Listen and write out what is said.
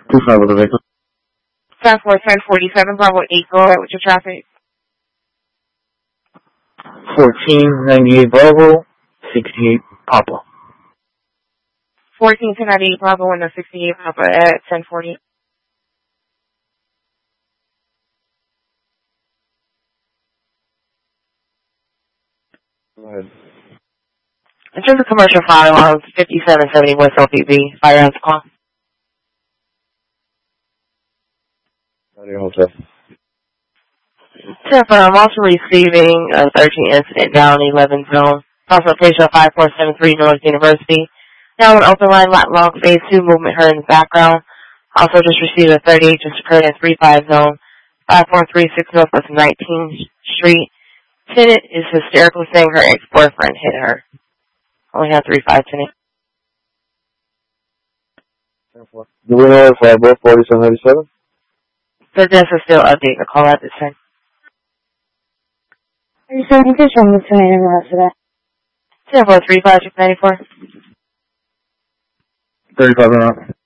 2-5 with the vehicle. 1047 Bravo 8, go ahead with your traffic. 1498 Bravo, 68 Papa. 1498 Bravo and the 68 Papa at 1040. Go ahead. In terms of commercial fire alarms, 5770 West LPB, firehouse call. Hotel. I'm also receiving a 13 incident down 11 zone. Also location of 5473 North University. Now an open line lot log phase 2 movement heard in the background. Also just received a 38 just occurred in 35 zone. 5436 Northwest 19th Street. Tenant is hysterical saying her ex-boyfriend hit her. Only have 35 tenant. Do we know if both parties are 97? The desk is still updating the call at this time. Are you saying this one was tonight and the rest of that? 10-4-3-5-6-94. 35 and up.